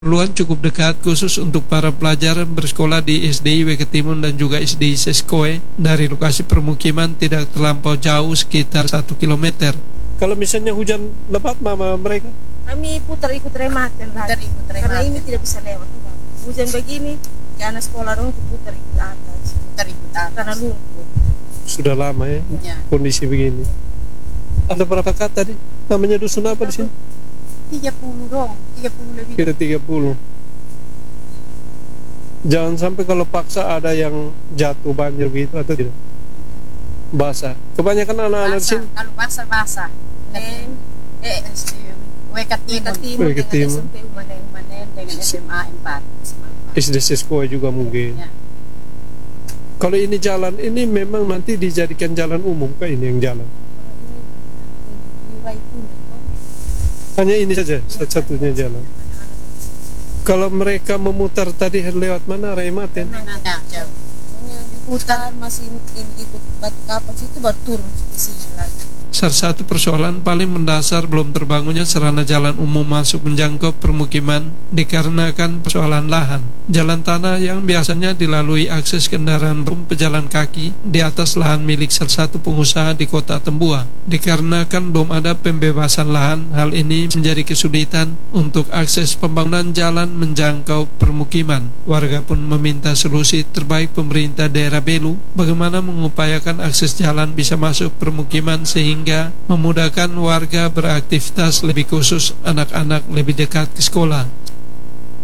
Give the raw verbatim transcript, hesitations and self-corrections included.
Keperluan cukup dekat khusus untuk para pelajar bersekolah di S D I W Ketimun dan juga S D I Seskoe dari lokasi permukiman tidak terlampau jauh sekitar satu kilometer. Kalau misalnya hujan lebat mama mereka? Kami putar ikut rematen lagi. Putar ikut Karena rematen. ini tidak bisa lewat. Hujan begini, ke anak sekolah dong putar ikut atas. Putar ikut atas. Karena lumpur. Sudah lama ya, Ya. kondisi begini. Ada berapa kakak tadi? Namanya dusun apa di sini? tiga puluh dong, tiga puluh lebih. Kira tiga puluh. Jangan sampai kalau paksa ada yang jatuh banjir begitu atau tidak? Basah. Kebanyakan anak-anak di Basah, sini kalau basah basah. Eh, Eh, S D W K Timur, Timur W K dengan Timur. S M P Umanen. Manen dengan S M A empat. S D Seskoe juga mungkin. Ya. Kalau ini jalan, ini memang nanti dijadikan jalan umum kah ini yang jalan? Hanya ini saja, satu-satunya jalan. Kalau mereka memutar tadi lewat mana? Rematen? Nah, jauh. Putar masih ikut batu kapas itu baru turun ke sini lagi. Salah satu persoalan paling mendasar belum terbangunnya sarana jalan umum masuk menjangkau permukiman dikarenakan persoalan lahan. Jalan tanah yang biasanya dilalui akses kendaraan umum pejalan kaki di atas lahan milik salah satu pengusaha di kota Tembua. Dikarenakan belum ada pembebasan lahan, hal ini menjadi kesulitan untuk akses pembangunan jalan menjangkau permukiman. Warga pun meminta solusi terbaik pemerintah daerah Belu bagaimana mengupayakan akses jalan bisa masuk permukiman sehingga hingga memudahkan warga beraktivitas, lebih khusus anak-anak lebih dekat ke sekolah.